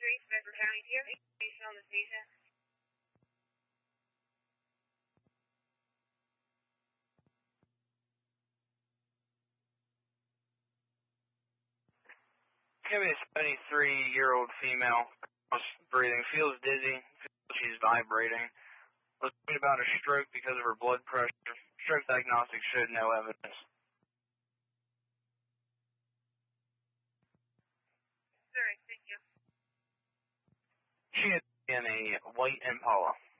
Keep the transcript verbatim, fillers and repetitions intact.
seventy-three, Bedford County. Do you have information on this patient? Give me a seventy-three-year-old female, breathing, feels dizzy, feels she's vibrating. Was worried about a stroke because of her blood pressure. Stroke diagnostic showed no evidence. All right, thank you. She had in a white Impala.